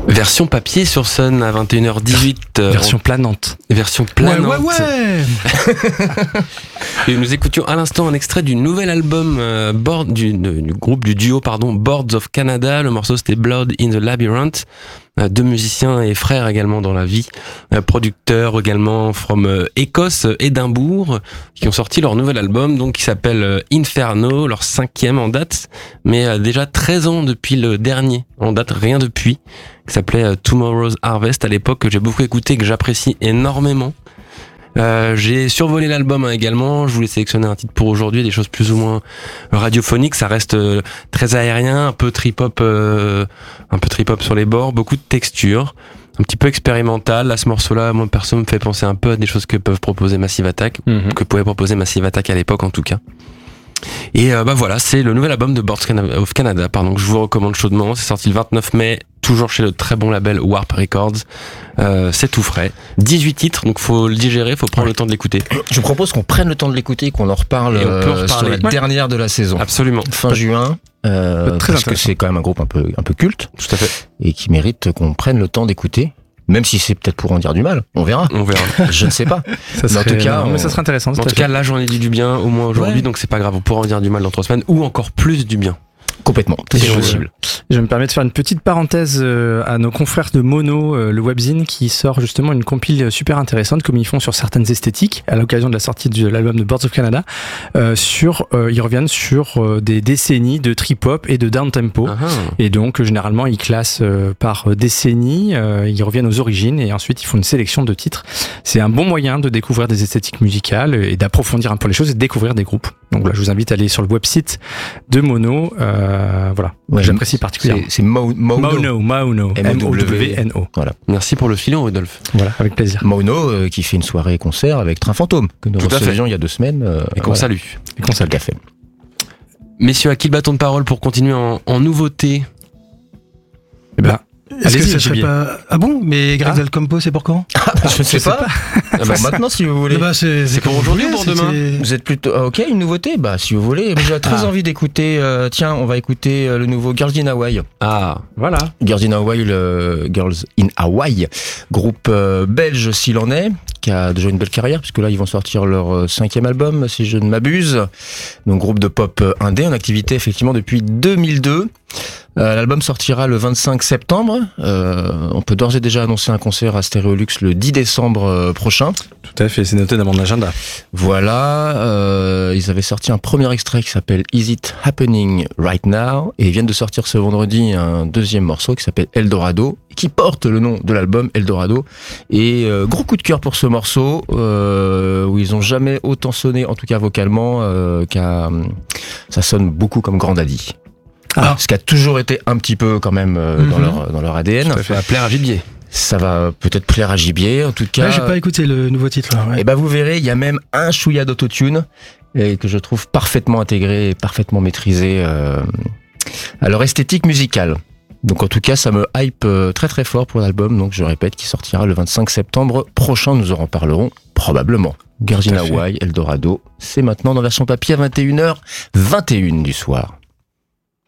Version papier sur Sun à 21h18. Version planante. Version planante. Ouais. Et nous écoutions à l'instant un extrait du nouvel album du groupe du duo Boards of Canada. Le morceau c'était Blood in the Labyrinth. Deux musiciens et frères également dans la vie, producteurs également from Écosse, Édimbourg, qui ont sorti leur nouvel album donc qui s'appelle Inferno, leur 5e en date, mais déjà 13 ans depuis le dernier en date, rien depuis, qui s'appelait Tomorrow's Harvest à l'époque, que j'ai beaucoup écouté, que j'apprécie énormément. J'ai survolé l'album également, je voulais sélectionner un titre pour aujourd'hui, des choses plus ou moins radiophoniques, ça reste très aérien, un peu trip-hop sur les bords, beaucoup de textures, un petit peu expérimental. Là, ce morceau-là, moi perso, me fait penser un peu à des choses que peuvent proposer Massive Attack, que pouvait proposer Massive Attack à l'époque en tout cas. Et voilà, c'est le nouvel album de Boards of Canada, que je vous recommande chaudement. C'est sorti le 29 mai, toujours chez le très bon label Warp Records. C'est tout frais. 18 titres, donc faut le digérer, faut prendre le temps de l'écouter. Je propose qu'on prenne le temps de l'écouter et qu'on en reparle sur la dernière de la saison. Absolument. Fin juin. Parce que c'est quand même un groupe un peu culte. Tout à fait. Et qui mérite qu'on prenne le temps d'écouter. Même si c'est peut-être pour en dire du mal, on verra. Je ne sais pas. Ça serait intéressant. En tout cas, là, j'en ai dit du bien, au moins aujourd'hui, donc c'est pas grave. On pourra en dire du mal dans 3 semaines, ou encore plus du bien. Complètement, c'est possible. Je me permets de faire une petite parenthèse à nos confrères de Mono, le webzine, qui sort justement une compile super intéressante, comme ils font sur certaines esthétiques, à l'occasion de la sortie de l'album de Boards of Canada. Ils reviennent sur des décennies de trip-hop et de down-tempo. Et donc, généralement, ils classent par décennies, ils reviennent aux origines, et ensuite, ils font une sélection de titres. C'est un bon moyen de découvrir des esthétiques musicales et d'approfondir un peu les choses et de découvrir des groupes. Donc là, je vous invite à aller sur le website de Mono. Voilà, ouais, j'apprécie particulièrement. C'est Mono. M-O-W-N-O. Voilà. Merci pour le filon, Rodolphe. Voilà, avec plaisir. Mono qui fait une soirée concert avec Train Fantôme que nous recevions il y a 2 semaines. Et qu'on salue. Et qu'on salue. Café. Messieurs, à qui le bâton de parole pour continuer en nouveauté? Eh ben, est-ce que ça serait pas... Ah bon? Mais Greg Del Campo, c'est pour quand? Je ne sais pas. Maintenant, si vous voulez. C'est pour aujourd'hui ou pour demain? Vous êtes plutôt... Ok, une nouveauté? Si vous voulez. J'ai très envie d'écouter... tiens, on va écouter le nouveau Girls in Hawaii. Ah, voilà. Girls in Hawaii, Girls in Hawaii, groupe belge s'il en est, qui a déjà une belle carrière, puisque là, ils vont sortir leur 5e album, si je ne m'abuse. Donc, groupe de pop indé, en activité, effectivement, depuis 2002. L'album sortira le 25 septembre. On peut d'ores et déjà annoncer un concert à Stéréolux le 10 décembre prochain. Tout à fait, c'est noté dans mon agenda. Voilà, ils avaient sorti un premier extrait qui s'appelle Is It Happening Right Now, et ils viennent de sortir ce vendredi un 2e morceau qui s'appelle Eldorado, qui porte le nom de l'album Eldorado. Et gros coup de cœur pour ce morceau, où ils ont jamais autant sonné, en tout cas vocalement, ça sonne beaucoup comme Grand Daddy. Ce qui a toujours été un petit peu quand même dans leur ADN. Ça va plaire à Gibier. Ça va peut-être plaire à Gibier, en tout cas. Ouais, j'ai pas écouté le nouveau titre là. Ouais. Et vous verrez, il y a même un chouïa d'autotune et que je trouve parfaitement intégré et parfaitement maîtrisé à leur esthétique musicale. Donc en tout cas, ça me hype très très fort pour l'album. Donc je répète, qui sortira le 25 septembre prochain. Nous en reparlerons probablement. Girls in Hawaii, Eldorado, c'est maintenant dans version papier à 21h21 du soir.